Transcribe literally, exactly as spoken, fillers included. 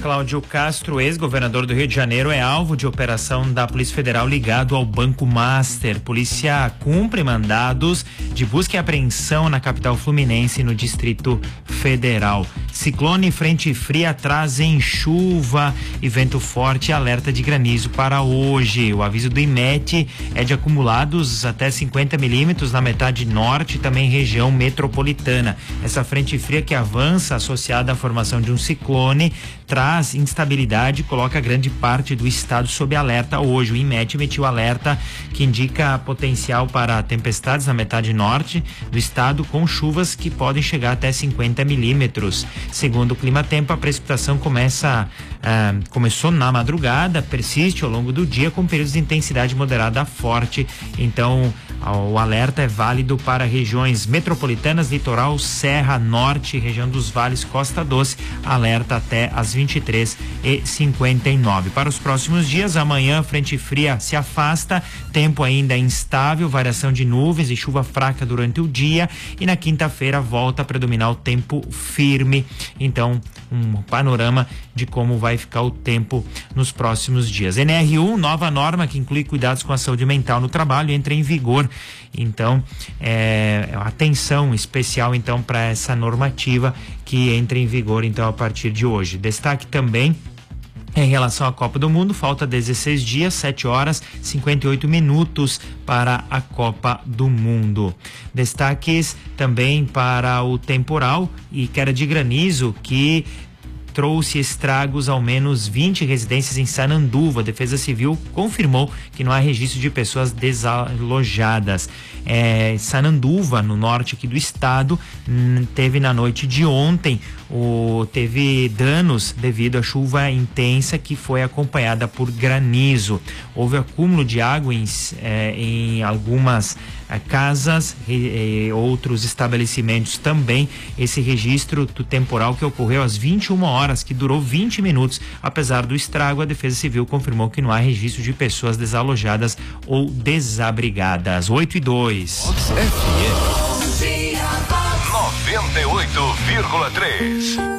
Cláudio Castro, ex-governador do Rio de Janeiro, é alvo de operação da Polícia Federal ligado ao Banco Master. Polícia cumpre mandados de busca e apreensão na capital fluminense e no Distrito Federal. Ciclone e frente fria trazem chuva e vento forte e alerta de granizo para hoje. O aviso do IMET é de acumulados até cinquenta milímetros na metade norte e também região metropolitana. Essa frente fria que avança associada à formação de um ciclone traz instabilidade e coloca grande parte do estado sob alerta hoje. O IMET emitiu alerta que indica potencial para tempestades na metade norte do estado, com chuvas que podem chegar até cinquenta milímetros. Segundo o Climatempo, a precipitação começa, ah, começou na madrugada, persiste ao longo do dia com períodos de intensidade moderada a forte. Então, o alerta é válido para regiões metropolitanas, litoral, Serra Norte, região dos vales, Costa Doce, alerta até às vinte e três e cinquenta e nove. Para os próximos dias, amanhã, frente fria se afasta, tempo ainda instável, variação de nuvens e chuva fraca durante o dia, e na quinta-feira volta a predominar o tempo firme. Então, um panorama de como vai ficar o tempo nos próximos dias. N R um, nova norma que inclui cuidados com a saúde mental no trabalho, entra em vigor. Então, é, atenção especial então para essa normativa que entra em vigor então a partir de hoje. Destaque também em relação à Copa do Mundo, falta dezesseis dias, sete horas e cinquenta e oito minutos para a Copa do Mundo. Destaques também para o temporal e queda de granizo que trouxe estragos ao menos vinte residências em Sananduva. A Defesa Civil confirmou que não há registro de pessoas desalojadas. É, Sananduva, no norte aqui do estado, teve na noite de ontem o, teve danos devido à chuva intensa que foi acompanhada por granizo. Houve acúmulo de água em, é, em algumas é, casas e, e outros estabelecimentos também. Esse registro do temporal que ocorreu às vinte e uma horas, que durou vinte minutos. Apesar do estrago, a Defesa Civil confirmou que não há registro de pessoas desalojadas ou desabrigadas. oito e dois. noventa e oito vírgula três